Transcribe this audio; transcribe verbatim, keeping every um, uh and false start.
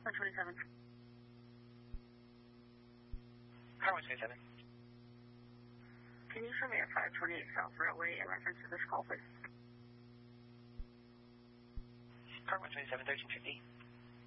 one twenty-seven. Car one twenty-seven. Can you show me at five twenty-eight South Railway in reference to this call, please? Car one twenty-seven, thirteen fifty.